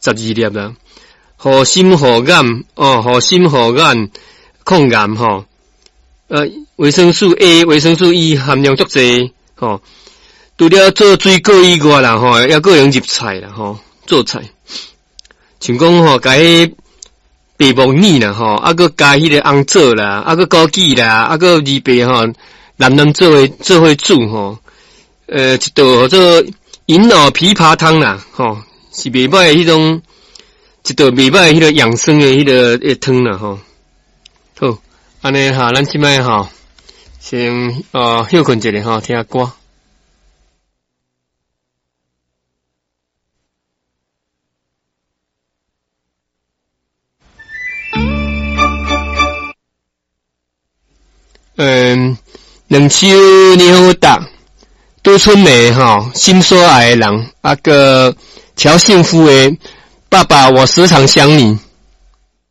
12粒啦。护心护眼护心护眼抗癌吼。维生素 A、维生素 E 含量足济吼。除了做水果以外啦吼，还个用入菜啦吼，做菜。像讲吼，加迄白木耳啦吼，个加迄个红枣啦，个枸杞啦，个二白吼，蓝做伙煮吼。一道叫做银耳枇杷汤啦吼，是袂歹迄种一道袂歹迄个养生的迄个汤啦吼。好，安尼哈，咱即摆吼先休困一下吼，听歌。两手你好打，都春梅哈，心所爱的人，个乔幸福的爸爸，我时常想你。